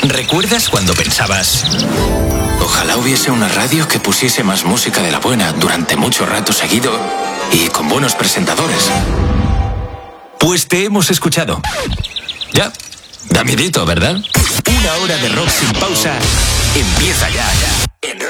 ¿Recuerdas cuando pensabas: ojalá hubiese una radio que pusiese más música de la buena durante mucho rato seguido y con buenos presentadores? Pues te hemos escuchado. Ya, da miedito, ¿verdad? Una hora de rock sin pausa empieza ya. En